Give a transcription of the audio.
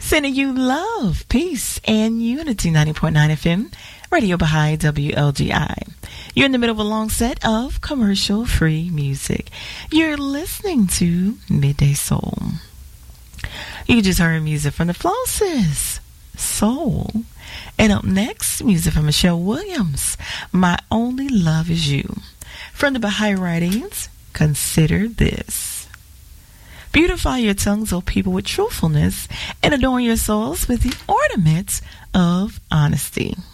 Sending you love, peace, and unity. 90.9 FM, Radio Baha'i WLGI. You're in the middle of a long set of commercial-free music. You're listening to Midday Soul. You just heard music from the Flosses, Soul. And up next, music from Michelle Williams, My Only Love Is You. From the Baha'i Writings, Consider This. Beautify your tongues, O people, with truthfulness, and adorn your souls with the ornaments of honesty.